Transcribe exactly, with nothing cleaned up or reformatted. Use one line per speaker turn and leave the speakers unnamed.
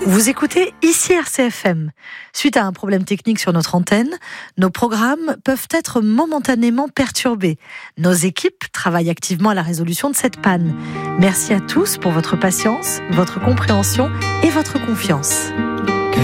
Vous écoutez ici R C F M. Suite à un problème technique sur notre antenne, nos programmes peuvent être momentanément perturbés. Nos équipes travaillent activement à la résolution de cette panne. Merci à tous pour votre patience, votre compréhension et votre confiance.